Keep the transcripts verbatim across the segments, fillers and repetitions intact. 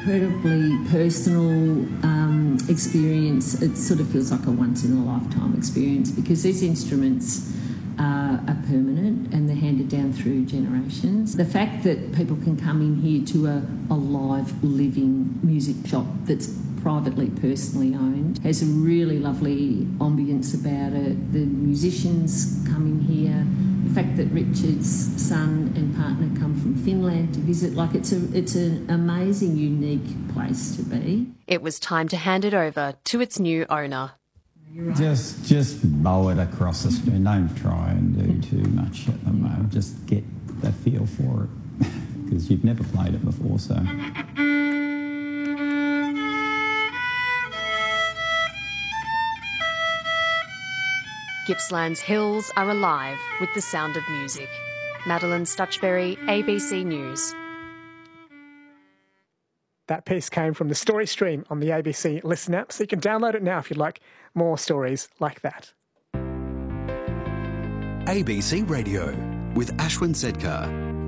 Incredibly personal um, experience. It sort of feels like a once-in-a-lifetime experience because these instruments uh, are permanent and they're handed down through generations. The fact that people can come in here to a, a live, living music shop that's privately, personally owned has a really lovely ambience about it. The musicians come in here. The fact that Richard's son and partner come from Finland to visit, like it's a it's an amazing, unique place to be. It was time to hand it over to its new owner. Just just bow it across the street. Don't try and do too much at the moment. Just get the feel for it because you've never played it before, so. Gippsland's hills are alive with the sound of music. Madeline Stutchberry, A B C News. That piece came from the Story Stream on the A B C Listen app, so you can download it now if you'd like more stories like that. A B C Radio with Ashwin Sedkar.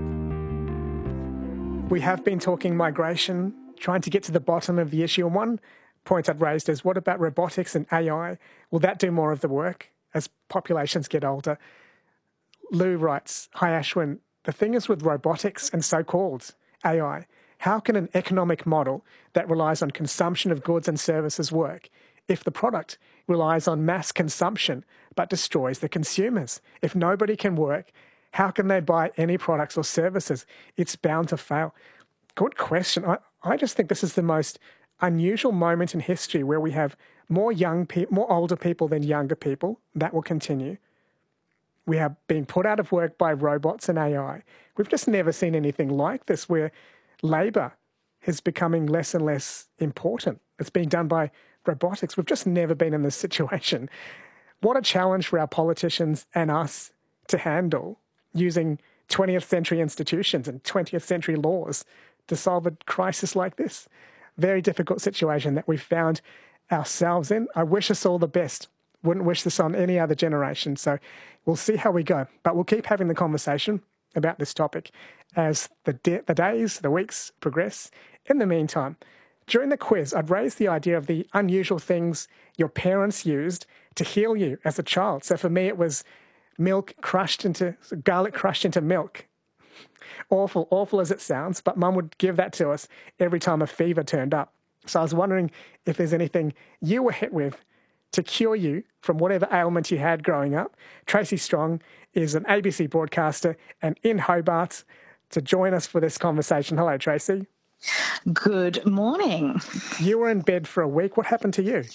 We have been talking migration, trying to get to the bottom of the issue, and one point I'd raised is, what about robotics and A I? Will that do more of the work as populations get older? Lou writes, "Hi Ashwin, the thing is with robotics and so-called A I, how can an economic model that relies on consumption of goods and services work if the product relies on mass consumption but destroys the consumers? If nobody can work, how can they buy any products or services? It's bound to fail." Good question. I, I just think this is the most unusual moment in history where we have more young people, more older people than younger people. That will continue. We are being put out of work by robots and A I. We've just never seen anything like this, where labour is becoming less and less important. It's being done by robotics. We've just never been in this situation. What a challenge for our politicians and us to handle, using twentieth century institutions and twentieth century laws to solve a crisis like this. Very difficult situation that we've found ourselves in. I wish us all the best. Wouldn't wish this on any other generation. So we'll see how we go. But we'll keep having the conversation about this topic as the, de- the days, the weeks progress. In the meantime, during the quiz, I'd raised the idea of the unusual things your parents used to heal you as a child. So for me, it was milk crushed into, garlic crushed into milk. Awful, awful as it sounds, but Mum would give that to us every time a fever turned up. So I was wondering if there's anything you were hit with to cure you from whatever ailment you had growing up. Tracy Strong is an A B C broadcaster and in Hobart to join us for this conversation. Hello, Tracy. Good morning. You were in bed for a week. What happened to you?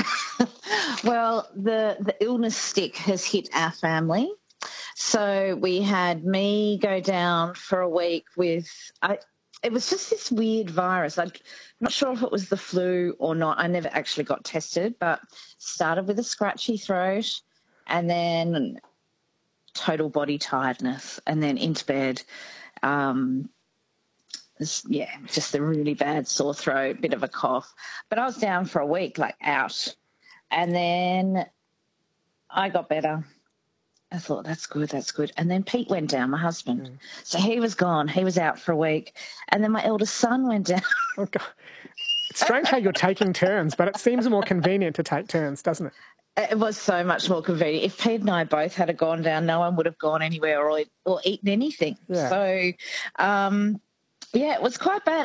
Well, the, the illness stick has hit our family. So we had me go down for a week with, I, it was just this weird virus. I'm not sure if it was the flu or not. I never actually got tested, but started with a scratchy throat and then total body tiredness and then into bed. Um, this, yeah, just a really bad sore throat, bit of a cough. But I was down for a week, like out. And then I got better. I thought, that's good, that's good. And then Pete went down, my husband. Mm. So he was gone. He was out for a week. And then my eldest son went down. Oh, God. It's strange how you're taking turns, but it seems more convenient to take turns, doesn't it? It was so much more convenient. If Pete and I both had gone down, no one would have gone anywhere or, or eaten anything. Yeah. So, um, yeah, it was quite bad.